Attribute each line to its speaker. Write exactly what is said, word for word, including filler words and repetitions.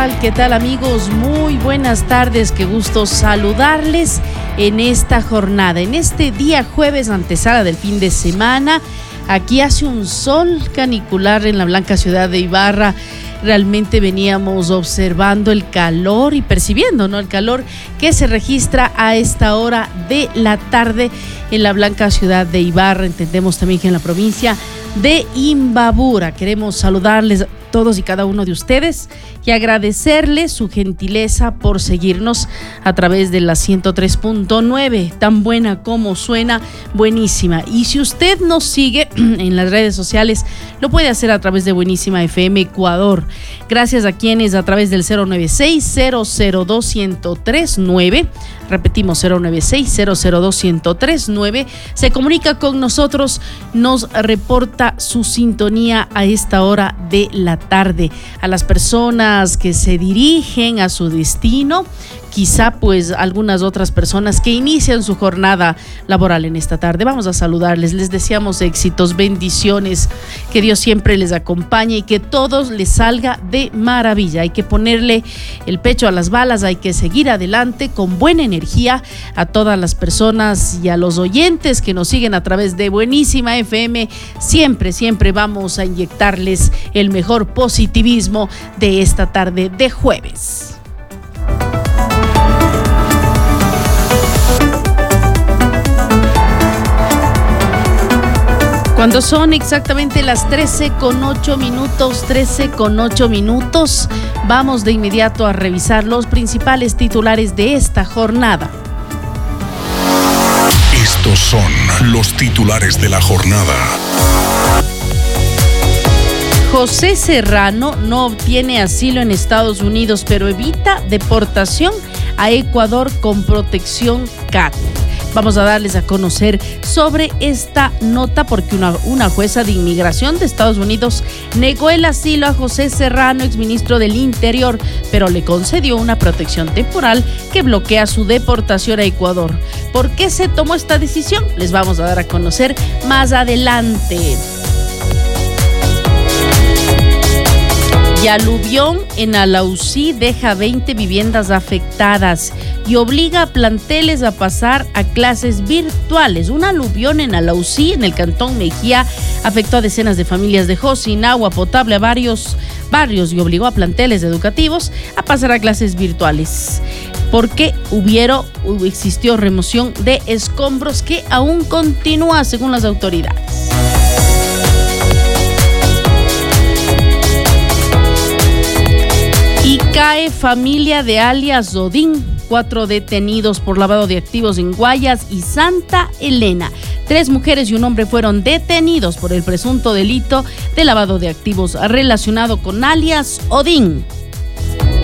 Speaker 1: tal? ¿Qué tal, amigos? Muy buenas tardes, qué gusto saludarles en esta jornada, en este día jueves, antesala del fin de semana. Aquí hace un sol canicular en la blanca ciudad de Ibarra. Realmente veníamos observando el calor y percibiendo, ¿no?, el calor que se registra a esta hora de la tarde en la blanca ciudad de Ibarra. Entendemos también que en la provincia de Imbabura. Queremos saludarles a todos y cada uno de ustedes y agradecerles su gentileza por seguirnos a través de la ciento tres punto nueve, tan buena como suena, buenísima. Y si usted nos sigue en las redes sociales, lo puede hacer a través de Buenísima F M Ecuador. Gracias a quienes a través del cero nueve seis, cero cero dos, uno cero tres nueve, repetimos cero nueve seis, cero cero dos, uno cero tres nueve, se comunica con nosotros, nos reporta su sintonía a esta hora de la tarde. A las personas que se dirigen a su destino, quizá pues algunas otras personas que inician su jornada laboral en esta tarde, vamos a saludarles, les deseamos éxitos, bendiciones, que Dios siempre les acompañe y que todos les salga de maravilla. Hay que ponerle el pecho a las balas, hay que seguir adelante con buena energía. A todas las personas y a los oyentes que nos siguen a través de Buenísima F M, siempre, siempre vamos a inyectarles el mejor positivismo de esta tarde de jueves. Cuando son exactamente las trece con ocho minutos, trece con ocho minutos, vamos de inmediato a revisar los principales titulares de esta jornada.
Speaker 2: Estos son los titulares de la jornada.
Speaker 1: José Serrano no obtiene asilo en Estados Unidos, pero evita deportación a Ecuador con protección C A T. Vamos a darles a conocer sobre esta nota porque una, una jueza de inmigración de Estados Unidos negó el asilo a José Serrano, exministro del Interior, pero le concedió una protección temporal que bloquea su deportación a Ecuador. ¿Por qué se tomó esta decisión? Les vamos a dar a conocer más adelante. Y aluvión en Alausí deja veinte viviendas afectadas y obliga a planteles a pasar a clases virtuales. Un aluvión en Alausí, en el cantón Mejía, afectó a decenas de familias, dejó sin agua potable a varios barrios y obligó a planteles educativos a pasar a clases virtuales, porque hubieron, existió remoción de escombros que aún continúa según las autoridades. Y cae familia de alias Odín, cuatro detenidos por lavado de activos en Guayas y Santa Elena. Tres mujeres y un hombre fueron detenidos por el presunto delito de lavado de activos relacionado con alias Odín.